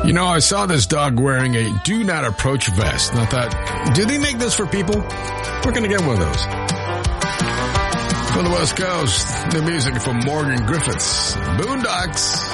You know, I saw this dog wearing a do not approach vest, and I thought, do they make this for people? We're going to get one of those. From the West Coast, the music from Morgan Griffiths, Boondocks.